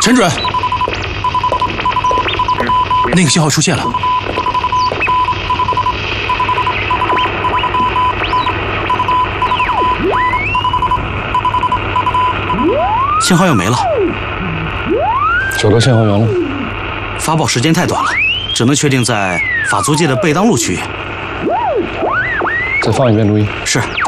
陈主任，那个信号出现了。 信号又没了。 找到信号源了。 发报时间太短了，只能确定在法租界的贝当路区域。 再放一遍录音。 是。